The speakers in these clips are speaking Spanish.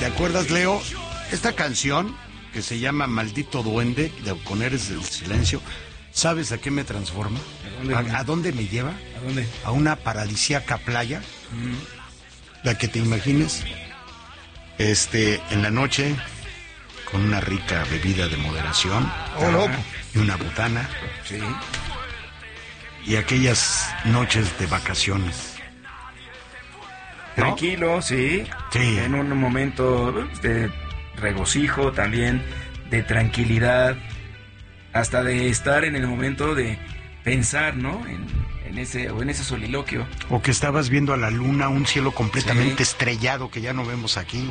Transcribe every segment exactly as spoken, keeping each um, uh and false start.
¿Te acuerdas, Leo? Esta canción que se llama Maldito Duende, de con Eres del Silencio, ¿sabes a qué me transforma? ¿A dónde, ¿A, a dónde me lleva? ¿A dónde? A una paradisíaca playa, mm. la que te imagines, este, en la noche, con una rica bebida de moderación, oh, no. y una botana, sí. Y aquellas noches de vacaciones. ¿No? Tranquilo, sí. Sí. En un momento de regocijo también, de tranquilidad, hasta de estar en el momento de pensar, ¿no? En, en ese o en ese soliloquio. O que estabas viendo a la luna, un cielo completamente sí. estrellado que ya no vemos aquí.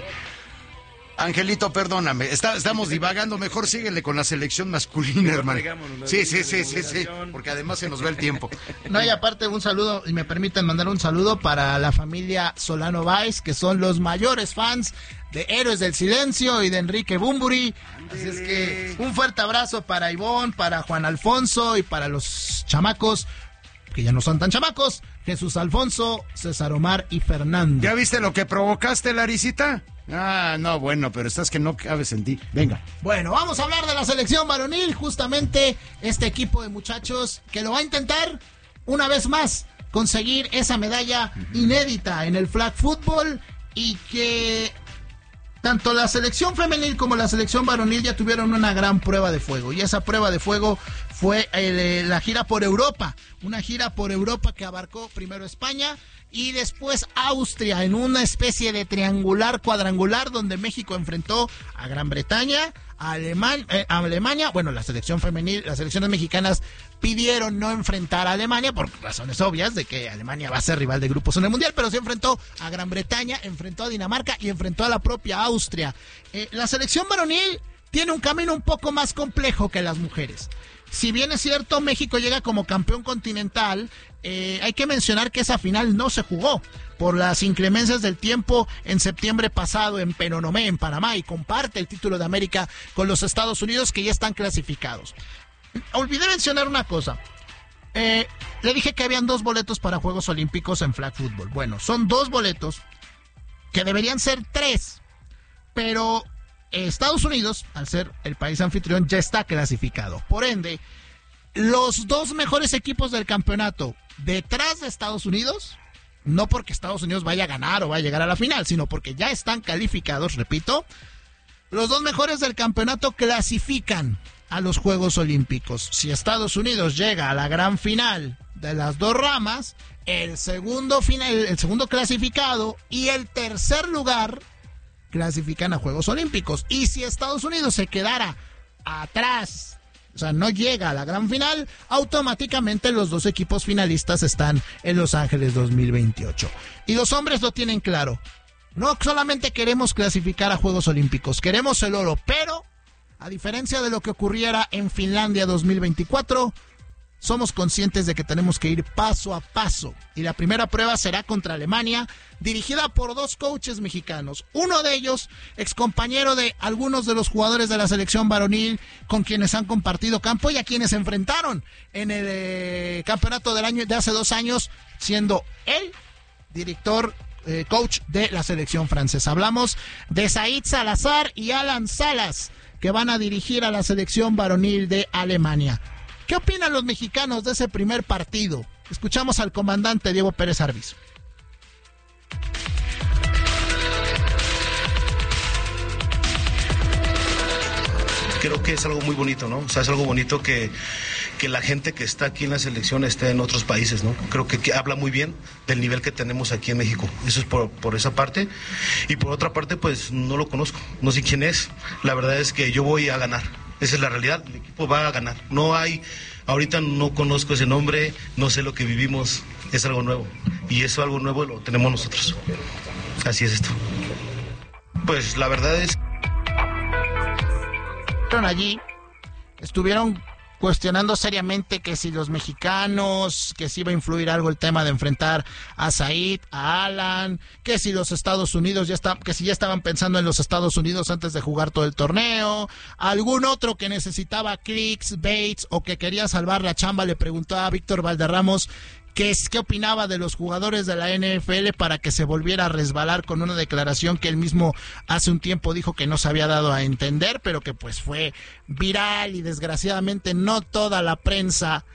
Angelito, perdóname, está, estamos divagando, mejor síguele con la selección masculina, hermano. Sí, sí, sí, sí, sí, porque además se nos va el tiempo. No, y aparte un saludo, y me permiten mandar un saludo para la familia Solano Báez, que son los mayores fans de Héroes del Silencio y de Enrique Bunbury. Así es que un fuerte abrazo para Ivonne, para Juan Alfonso y para los chamacos, que ya no son tan chamacos, Jesús Alfonso, César Omar y Fernando. ¿Ya viste lo que provocaste, Laricita? Ah, no, bueno, pero estás que no cabes en ti. Venga. Bueno, vamos a hablar de la selección varonil, justamente este equipo de muchachos que lo va a intentar una vez más conseguir esa medalla inédita en el flag football, y que tanto la selección femenil como la selección varonil ya tuvieron una gran prueba de fuego, y esa prueba de fuego fue el, la gira por Europa, una gira por Europa que abarcó primero España y después Austria, en una especie de triangular cuadrangular donde México enfrentó a Gran Bretaña, a, Aleman- eh, a Alemania. Bueno, la selección femenil, las selecciones mexicanas pidieron no enfrentar a Alemania por razones obvias de que Alemania va a ser rival de grupos en el Mundial, pero se enfrentó a Gran Bretaña, enfrentó a Dinamarca y enfrentó a la propia Austria. Eh, la selección varonil tiene un camino un poco más complejo que las mujeres. Si bien es cierto, México llega como campeón continental, eh, hay que mencionar que esa final no se jugó por las inclemencias del tiempo en septiembre pasado en Penonomé, en Panamá, y comparte el título de América con los Estados Unidos, que ya están clasificados. Olvidé mencionar una cosa. Eh, le dije que habían dos boletos para Juegos Olímpicos en flag football. Bueno, son dos boletos que deberían ser tres, pero Estados Unidos, al ser el país anfitrión, ya está clasificado. Por ende, los dos mejores equipos del campeonato detrás de Estados Unidos, no porque Estados Unidos vaya a ganar o vaya a llegar a la final, sino porque ya están calificados, repito, los dos mejores del campeonato clasifican a los Juegos Olímpicos. Si Estados Unidos llega a la gran final de las dos ramas, el segundo final, el segundo clasificado y el tercer lugar clasifican a Juegos Olímpicos. Y si Estados Unidos se quedara atrás, o sea, no llega a la gran final, automáticamente los dos equipos finalistas están en Los Ángeles dos mil veintiocho. Y los hombres lo tienen claro. No solamente queremos clasificar a Juegos Olímpicos, queremos el oro, pero a diferencia de lo que ocurriera en Finlandia dos mil veinticuatro, somos conscientes de que tenemos que ir paso a paso. Y la primera prueba será contra Alemania, dirigida por dos coaches mexicanos. Uno de ellos, excompañero de algunos de los jugadores de la selección varonil con quienes han compartido campo y a quienes se enfrentaron en el eh, campeonato del año de hace dos años, siendo él director, eh, coach de la selección francesa. Hablamos de Said Salazar y Alan Salas, que van a dirigir a la selección varonil de Alemania. ¿Qué opinan los mexicanos de ese primer partido? Escuchamos al comandante Diego Pérez Arvizu. Creo que es algo muy bonito, ¿no? O sea, es algo bonito que, que la gente que está aquí en la selección esté en otros países, ¿no? Creo que, que habla muy bien del nivel que tenemos aquí en México. Eso es por, por esa parte. Y por otra parte, pues no lo conozco, no sé quién es. La verdad es que yo voy a ganar. Esa es la realidad, el equipo va a ganar. No hay, ahorita no conozco ese nombre, no sé lo que vivimos, es algo nuevo. Y eso algo nuevo lo tenemos nosotros. Así es esto. Pues la verdad es... Allí estuvieron cuestionando seriamente que si los mexicanos, que si iba a influir algo el tema de enfrentar a Said, a Alan, que si los Estados Unidos ya está, que si ya estaban pensando en los Estados Unidos antes de jugar todo el torneo, algún otro que necesitaba clicks, baits o que quería salvar la chamba le preguntó a Víctor Valderramos qué es qué opinaba de los jugadores de la N F L para que se volviera a resbalar con una declaración que él mismo hace un tiempo dijo que no se había dado a entender, pero que pues fue viral y desgraciadamente no toda la prensa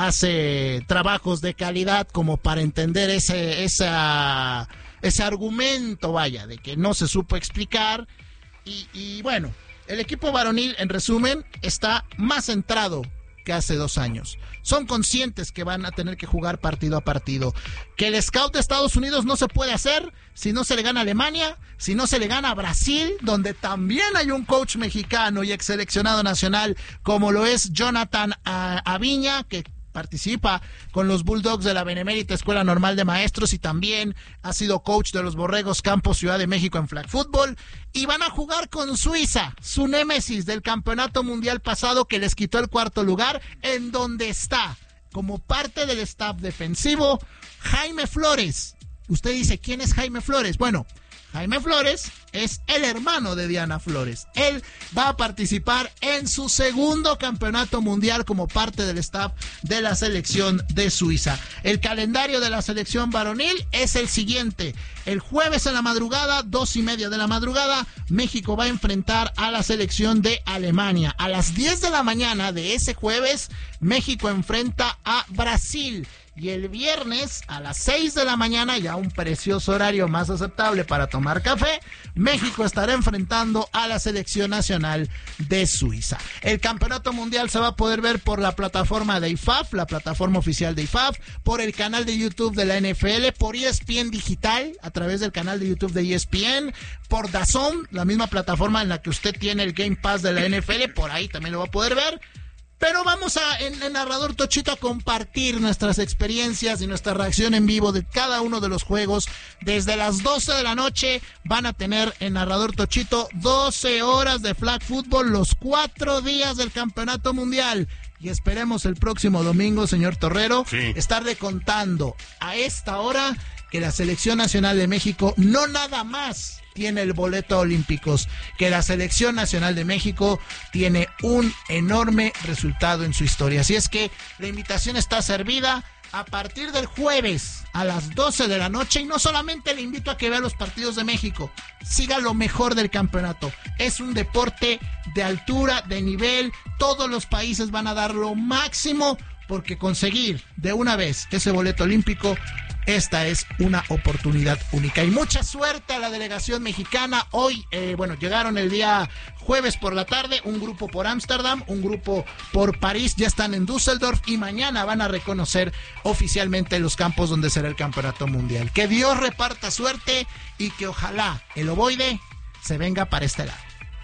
hace trabajos de calidad como para entender ese esa, ese argumento, vaya, de que no se supo explicar. Y, y bueno, el equipo varonil, en resumen, está más centrado que hace dos años. Son conscientes que van a tener que jugar partido a partido. Que el scout de Estados Unidos no se puede hacer si no se le gana a Alemania, si no se le gana a Brasil, donde también hay un coach mexicano y ex seleccionado nacional, como lo es Jonathan Aviña, que participa con los Bulldogs de la Benemérita Escuela Normal de Maestros y también ha sido coach de los Borregos Campos Ciudad de México en flag football, y van a jugar con Suiza, su némesis del campeonato mundial pasado que les quitó el cuarto lugar, en donde está como parte del staff defensivo Jaime Flores. Usted dice, ¿quién es Jaime Flores? Bueno, Jaime Flores es el hermano de Diana Flores. Él va a participar en su segundo campeonato mundial como parte del staff de la selección de Suiza. El calendario de la selección varonil es el siguiente. El jueves en la madrugada, dos y media de la madrugada, México va a enfrentar a la selección de Alemania. A las diez de la mañana de ese jueves, México enfrenta a Brasil. Y el viernes a las seis de la mañana, ya un precioso horario más aceptable para tomar café, México estará enfrentando a la selección nacional de Suiza. El campeonato mundial se va a poder ver por la plataforma de I F A F, la plataforma oficial de I F A F, por el canal de YouTube de la N F L, por E S P N Digital, a través del canal de YouTube de E S P N, por D A Z N, la misma plataforma en la que usted tiene el Game Pass de la N F L, por ahí también lo va a poder ver. Pero vamos a, en, en Narrador Tochito, a compartir nuestras experiencias y nuestra reacción en vivo de cada uno de los juegos. Desde las doce de la noche van a tener en Narrador Tochito doce horas de flag football, los cuatro días del campeonato mundial. Y esperemos el próximo domingo, señor Torrero, sí, estarle contando a esta hora que la Selección Nacional de México no nada más tiene el boleto a Olímpicos, que la Selección Nacional de México tiene un enorme resultado en su historia. Así es que la invitación está servida a partir del jueves a las doce de la noche, y no solamente le invito a que vea los partidos de México, siga lo mejor del campeonato. Es un deporte de altura, de nivel, todos los países van a dar lo máximo porque conseguir de una vez ese boleto olímpico, esta es una oportunidad única. Y mucha suerte a la delegación mexicana. Hoy, eh, bueno, llegaron el día jueves por la tarde, un grupo por Ámsterdam, un grupo por París, ya están en Düsseldorf y mañana van a reconocer oficialmente los campos donde será el campeonato mundial. Que Dios reparta suerte y que ojalá el ovoide se venga para este lado.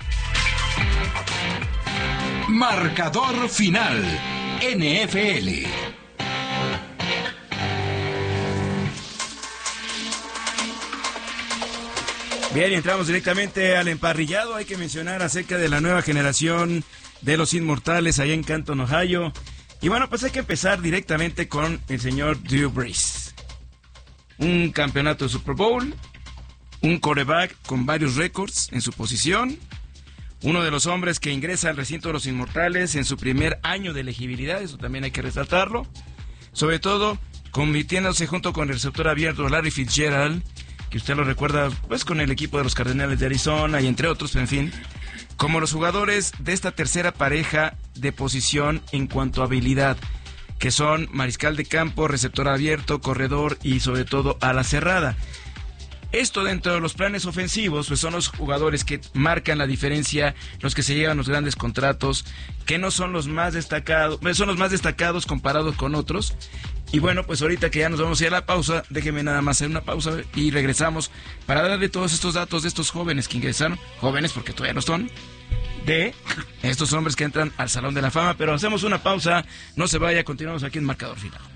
Marcador final, N F L. Bien, y entramos directamente al emparrillado. Hay que mencionar acerca de la nueva generación de los inmortales allá en Canton, Ohio. Y bueno, pues hay que empezar directamente con el señor Drew Brees. Un campeonato de Super Bowl, un quarterback con varios récords en su posición, uno de los hombres que ingresa al recinto de los inmortales en su primer año de elegibilidad, eso también hay que resaltarlo. Sobre todo, convirtiéndose junto con el receptor abierto Larry Fitzgerald, que usted lo recuerda pues con el equipo de los Cardenales de Arizona y entre otros, en fin, como los jugadores de esta tercera pareja de posición en cuanto a habilidad, que son mariscal de campo, receptor abierto, corredor y sobre todo ala cerrada. Esto dentro de los planes ofensivos, pues son los jugadores que marcan la diferencia, los que se llevan los grandes contratos, que no son los más destacados, son los más destacados comparados con otros. Y bueno, pues ahorita que ya nos vamos a ir a la pausa, déjeme nada más hacer una pausa y regresamos para darle todos estos datos de estos jóvenes que ingresaron, jóvenes porque todavía no son, de estos hombres que entran al Salón de la Fama. Pero hacemos una pausa, no se vaya, continuamos aquí en Marcador Final.